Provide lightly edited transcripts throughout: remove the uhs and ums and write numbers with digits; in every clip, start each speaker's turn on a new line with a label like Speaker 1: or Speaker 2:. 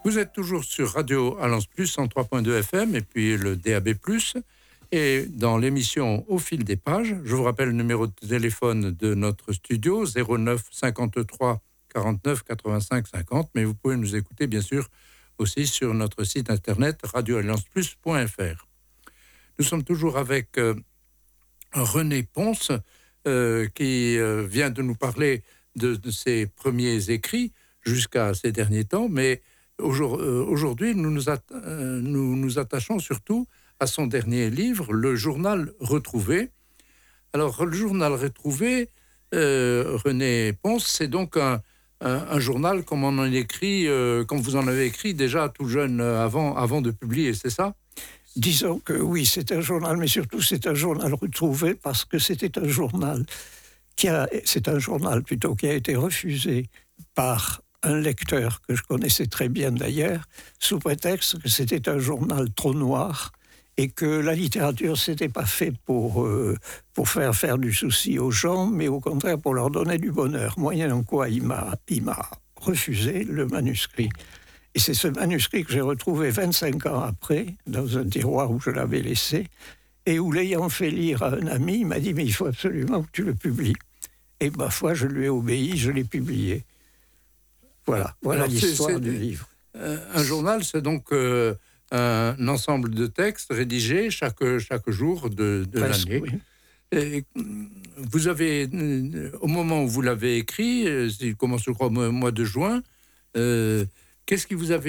Speaker 1: Vous êtes toujours sur Radio Alliance Plus en 3.2 FM et puis le DAB+. Et dans l'émission Au fil des pages, je vous rappelle le numéro de téléphone de notre studio, 09 53 49 85 50. Mais vous pouvez nous écouter bien sûr aussi sur notre site internet radioallianceplus.fr. Nous sommes toujours avec René Ponce qui vient de nous parler de ses premiers écrits jusqu'à ces derniers temps, mais aujourd'hui, nous nous attachons surtout à son dernier livre, Le Journal retrouvé. Alors, Le Journal retrouvé, René Ponce, c'est donc un journal comme on en écrit, comme vous en avez écrit déjà tout jeune avant de publier, c'est ça ?
Speaker 2: Disons que oui, c'est un journal, mais surtout c'est un journal retrouvé parce que c'était un journal qui a été refusé par un lecteur que je connaissais très bien d'ailleurs, sous prétexte que c'était un journal trop noir et que la littérature, c'était pas fait pour faire du souci aux gens, mais au contraire pour leur donner du bonheur. Moyennant quoi, il m'a refusé le manuscrit. Et c'est ce manuscrit que j'ai retrouvé 25 ans après, dans un tiroir où je l'avais laissé, et où, l'ayant fait lire à un ami, il m'a dit « mais il faut absolument que tu le publies ». Et ma foi, je lui ai obéi, je l'ai publié. Voilà alors, l'histoire du livre.
Speaker 1: Un journal, c'est donc un ensemble de textes rédigés chaque jour de l'année. Oui. Et vous avez, au moment où vous l'avez écrit, il commence, je crois, au mois de juin, qu'est-ce qui vous a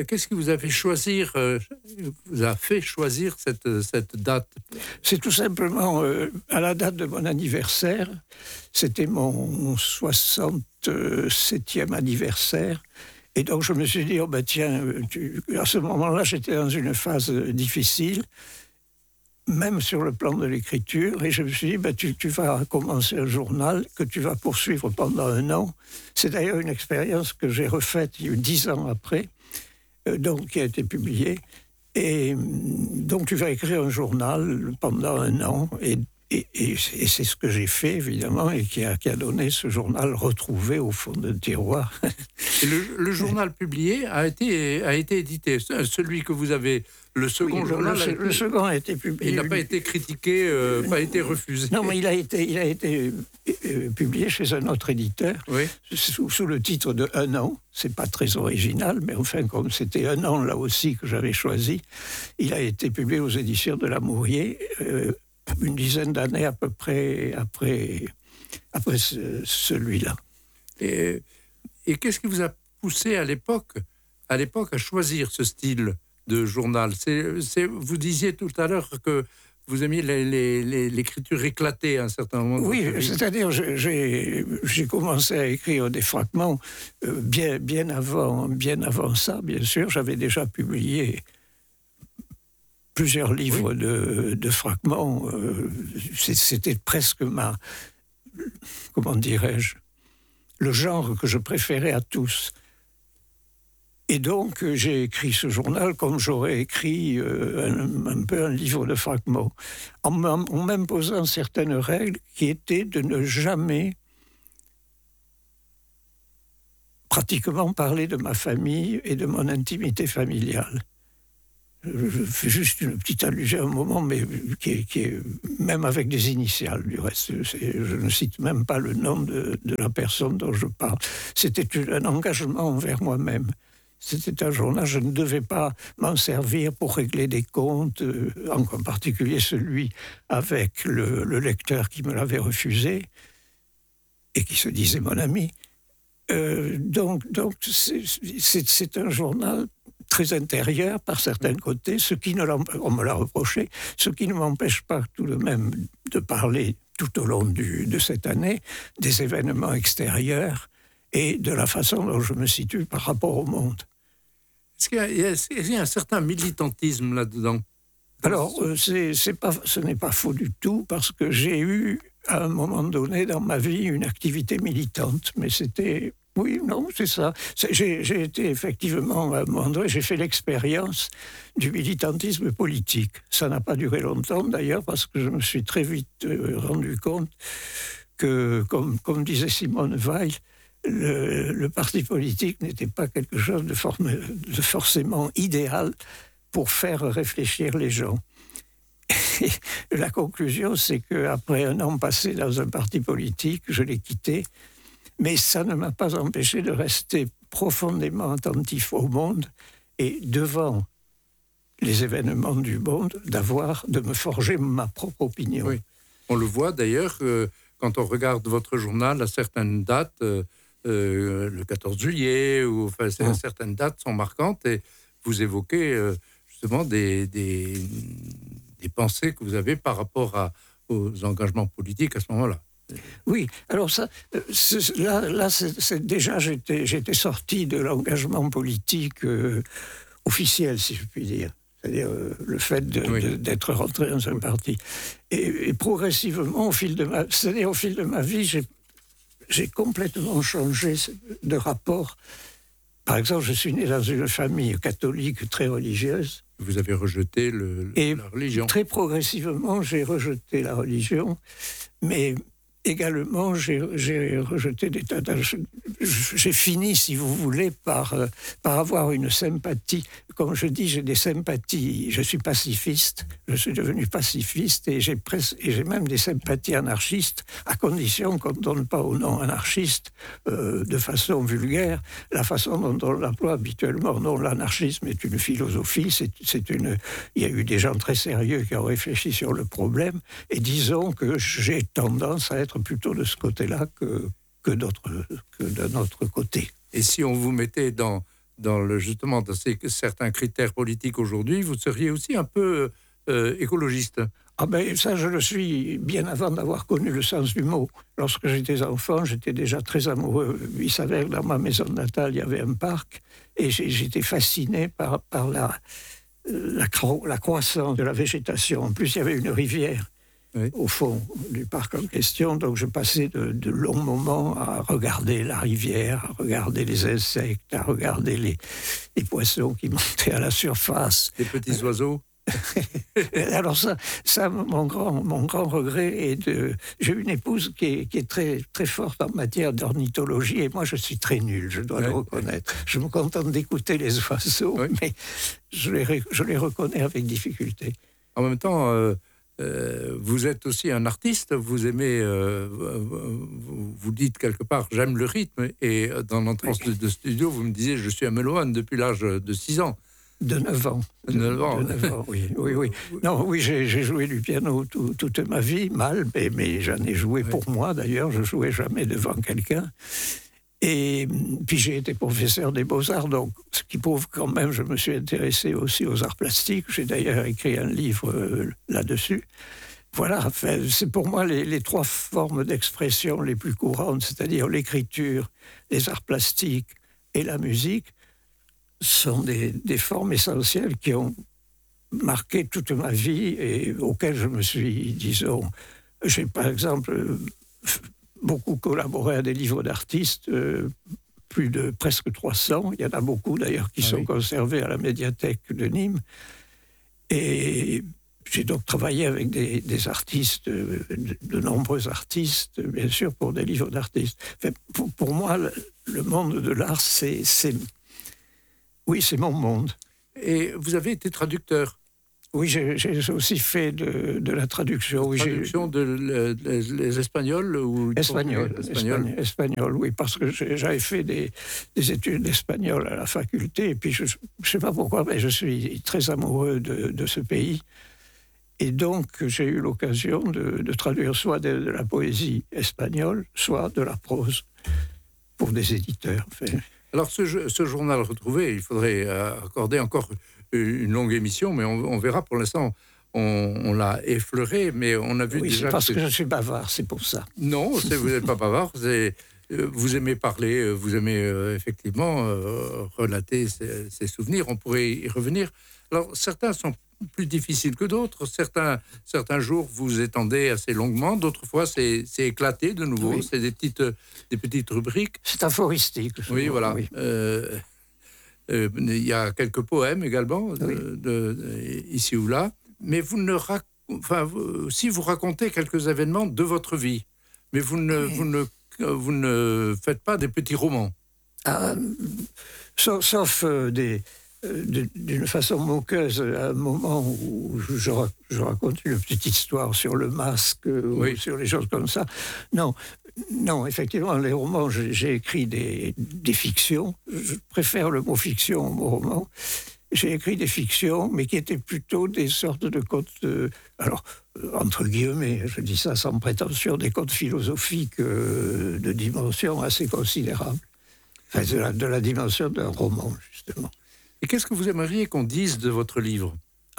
Speaker 1: fait choisir cette date ?
Speaker 2: C'est tout simplement à la date de mon anniversaire. C'était mon 67e anniversaire. Et donc je me suis dit, à ce moment-là, j'étais dans une phase difficile, même sur le plan de l'écriture, et je me suis dit, tu vas commencer un journal que tu vas poursuivre pendant 1 an. C'est d'ailleurs une expérience que j'ai refaite 10 ans après, donc qui a été publiée. Et donc tu vas écrire un journal pendant 1 an, et c'est ce que j'ai fait, évidemment, et qui a donné ce journal retrouvé au fond d'un tiroir.
Speaker 1: Et le journal publié a été édité. Celui que vous avez, le second journal...
Speaker 2: Le second a été publié.
Speaker 1: Il n'a pas été critiqué, pas été refusé.
Speaker 2: Non, mais il a été publié chez un autre éditeur, oui. sous le titre de 1 an. C'est pas très original, mais enfin, comme c'était 1 an, là aussi, que j'avais choisi, il a été publié aux éditions de Lamourier, une dizaine d'années à peu près après celui-là.
Speaker 1: Et qu'est-ce qui vous a poussé à l'époque à choisir ce style de journal ? Vous disiez tout à l'heure que vous aimiez l'écriture éclatée à un certain moment.
Speaker 2: Oui, c'est-à-dire j'ai commencé à écrire des fragments bien avant ça, bien sûr. J'avais déjà publié plusieurs livres de fragments. C'était presque comment dirais-je, le genre que je préférais à tous. Et donc, j'ai écrit ce journal comme j'aurais écrit un peu un livre de fragments, en m'imposant certaines règles qui étaient de ne jamais pratiquement parler de ma famille et de mon intimité familiale. Je fais juste une petite allusion à un moment, mais qui est même avec des initiales, du reste. Je ne cite même pas le nom de la personne dont je parle. C'était un engagement envers moi-même. C'était un journal, je ne devais pas m'en servir pour régler des comptes, en particulier celui avec le lecteur qui me l'avait refusé et qui se disait mon ami. Donc c'est un journal très intérieur par certains côtés, on me l'a reproché, ce qui ne m'empêche pas tout de même de parler tout au long de cette année des événements extérieurs et de la façon dont je me situe par rapport au monde.
Speaker 1: Est-ce qu'il y a un certain militantisme là-dedans ?
Speaker 2: Alors, ce n'est pas faux du tout, parce que j'ai eu, à un moment donné dans ma vie, une activité militante, mais c'était... Oui, non, c'est ça. J'ai été effectivement, à un moment donné, j'ai fait l'expérience du militantisme politique. Ça n'a pas duré longtemps, d'ailleurs, parce que je me suis très vite rendu compte que, comme disait Simone Weil, le parti politique n'était pas quelque chose de forcément idéal pour faire réfléchir les gens. Et la conclusion, c'est qu'après un an passé dans un parti politique, je l'ai quitté, mais ça ne m'a pas empêché de rester profondément attentif au monde et devant les événements du monde, de me forger ma propre opinion.
Speaker 1: Oui. On le voit d'ailleurs quand on regarde votre journal à certaines dates, le 14 juillet, certaines dates sont marquantes et vous évoquez justement des pensées que vous avez par rapport aux engagements politiques à ce moment-là.
Speaker 2: Oui, alors ça, c'est déjà, j'étais sorti de l'engagement politique officiel, si je puis dire. C'est-à-dire le fait d'être rentré dans un parti. Et progressivement, au fil de ma vie, j'ai complètement changé de rapport. Par exemple, je suis né dans une famille catholique très religieuse.
Speaker 1: Vous avez rejeté la religion.
Speaker 2: Très progressivement, j'ai rejeté la religion, mais également, j'ai rejeté des tas de... J'ai fini, si vous voulez, par avoir une sympathie. Comme je dis, j'ai des sympathies. Je suis pacifiste. Je suis devenu pacifiste et j'ai même des sympathies anarchistes, à condition qu'on ne donne pas au nom anarchiste de façon vulgaire la façon dont on l'emploie habituellement. Non, l'anarchisme est une philosophie. Il y a eu des gens très sérieux qui ont réfléchi sur le problème. Et disons que j'ai tendance à être plutôt de ce côté-là que de notre côté.
Speaker 1: Et si on vous mettait justement dans certains critères politiques aujourd'hui, vous seriez aussi un peu écologiste.
Speaker 2: Ah ben ça, je le suis bien avant d'avoir connu le sens du mot. Lorsque j'étais enfant, j'étais déjà très amoureux. Il s'avère que dans ma maison natale, il y avait un parc et j'étais fasciné par la croissance de la végétation. En plus, il y avait une rivière. Oui. Au fond du parc en question, donc je passais de longs moments à regarder la rivière, à regarder les insectes, à regarder les poissons qui montaient à la surface.
Speaker 1: Les petits oiseaux.
Speaker 2: Alors ça mon grand regret est j'ai une épouse qui est très, très forte en matière d'ornithologie et moi je suis très nul, je dois le reconnaître. Je me contente d'écouter les oiseaux, mais je les reconnais avec difficulté.
Speaker 1: En même temps, vous êtes aussi un artiste, vous aimez, vous dites quelque part, j'aime le rythme, et dans l'entrance de studio, vous me disiez, je suis un méloman depuis l'âge de 6 ans.
Speaker 2: De 9 ans.
Speaker 1: De 9 ans.
Speaker 2: De 9 ans, oui. Non, oui, j'ai joué du piano toute ma vie, mal, mais j'en ai joué pour moi, d'ailleurs, je ne jouais jamais devant quelqu'un. Et puis j'ai été professeur des beaux-arts, donc ce qui prouve quand même, je me suis intéressé aussi aux arts plastiques. J'ai d'ailleurs écrit un livre là-dessus. Voilà, enfin, c'est pour moi les trois formes d'expression les plus courantes, c'est-à-dire l'écriture, les arts plastiques et la musique, sont des formes essentielles qui ont marqué toute ma vie et auxquelles je me suis, disons... J'ai par exemple beaucoup collaboré à des livres d'artistes, plus de presque 300. Il y en a beaucoup d'ailleurs qui sont conservés à la médiathèque de Nîmes. Et j'ai donc travaillé avec des artistes, de nombreux artistes, bien sûr, pour des livres d'artistes. Enfin, pour moi, le monde de l'art, c'est mon monde.
Speaker 1: Et vous avez été traducteur?
Speaker 2: Oui, j'ai aussi fait de la traduction.
Speaker 1: Traduction les Espagnols ou
Speaker 2: Espagnol, oui, parce que j'avais fait des études d'espagnol à la faculté, et puis je ne sais pas pourquoi, mais je suis très amoureux de ce pays. Et donc, j'ai eu l'occasion de traduire soit de la poésie espagnole, soit de la prose, pour des éditeurs. Enfin.
Speaker 1: Alors, ce journal retrouvé, il faudrait accorder encore une longue émission, mais on verra. Pour l'instant, on l'a effleuré, mais on a vu déjà...
Speaker 2: c'est parce que je suis bavard, c'est pour ça.
Speaker 1: Non, vous n'êtes pas bavard, vous aimez parler, vous aimez effectivement relater ces souvenirs, on pourrait y revenir. Alors, certains sont plus difficiles que d'autres, certains jours vous étendez assez longuement, d'autres fois c'est éclaté de nouveau, c'est des petites rubriques.
Speaker 2: C'est aphoristique.
Speaker 1: Oui, voilà. Oui. Il y a quelques poèmes également, ici ou là, mais si vous racontez quelques événements de votre vie, mais vous ne vous ne faites pas des petits romans.
Speaker 2: Sauf d'une façon moqueuse, à un moment où je raconte une petite histoire sur le masque, ou sur les choses comme ça. Non, effectivement, les romans, j'ai écrit des fictions. Je préfère le mot fiction au mot roman. J'ai écrit des fictions, mais qui étaient plutôt des sortes de contes, entre guillemets, je dis ça sans prétention, des contes philosophiques de dimension assez considérable. Enfin, de la dimension d'un roman, justement.
Speaker 1: Et qu'est-ce que vous aimeriez qu'on dise de votre livre ?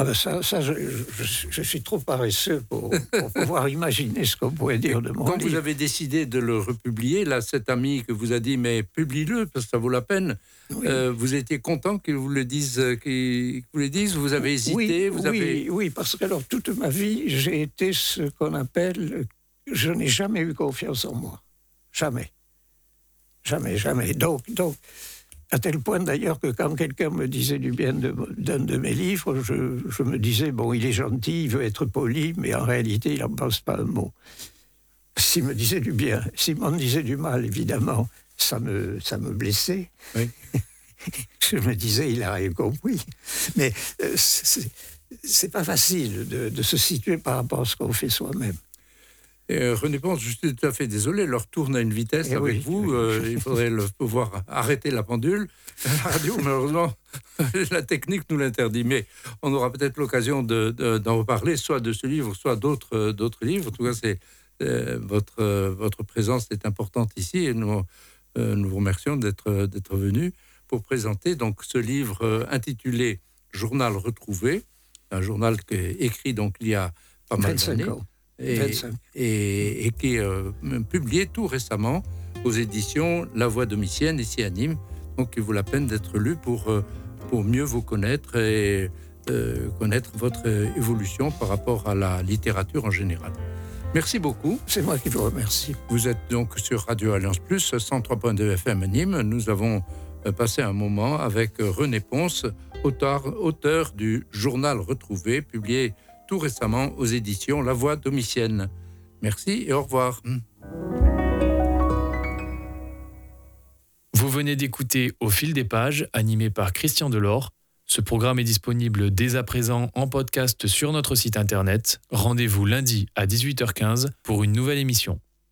Speaker 2: Je suis trop paresseux pour pouvoir imaginer ce qu'on pourrait dire de mon livre.
Speaker 1: Quand vous avez décidé de le republier, là, cet ami que vous a dit, mais publie-le, parce que ça vaut la peine, vous étiez content qu'il vous le dise, vous avez hésité,
Speaker 2: Oui, parce que alors, toute ma vie, j'ai été ce qu'on appelle, je n'ai jamais eu confiance en moi. Jamais. Donc, à tel point d'ailleurs que quand quelqu'un me disait du bien d'un de mes livres, je me disais, bon, il est gentil, il veut être poli, mais en réalité, il n'en pense pas un mot. S'il me disait du bien, s'il m'en disait du mal, évidemment, ça me blessait.
Speaker 1: Oui.
Speaker 2: Je me disais, il n'a rien compris. Mais c'est pas facile de se situer par rapport à ce qu'on fait soi-même.
Speaker 1: René Ponce, je suis tout à fait désolé, l'heure tourne à une vitesse avec vous. Il faudrait pouvoir arrêter la pendule. La radio, malheureusement, la technique nous l'interdit. Mais on aura peut-être l'occasion d'en reparler, soit de ce livre, soit d'autres livres. En tout cas, votre présence est importante ici et nous vous remercions d'être venu pour présenter donc ce livre intitulé Journal retrouvé, un journal écrit donc il y a pas mal d'années. Et qui est publié tout récemment aux éditions La Voix Domitienne, ici à Nîmes. Donc, il vaut la peine d'être lu pour mieux vous connaître et connaître votre évolution par rapport à la littérature en général. Merci beaucoup.
Speaker 2: C'est moi qui vous remercie.
Speaker 1: Vous êtes donc sur Radio Alliance Plus, 103.2 FM à Nîmes. Nous avons passé un moment avec René Ponce, auteur du Journal retrouvé, publié tout récemment aux éditions La Voix Domitienne. Merci et au revoir.
Speaker 3: Vous venez d'écouter Au fil des pages, animé par Christian Delors. Ce programme est disponible dès à présent en podcast sur notre site internet. Rendez-vous lundi à 18h15 pour une nouvelle émission.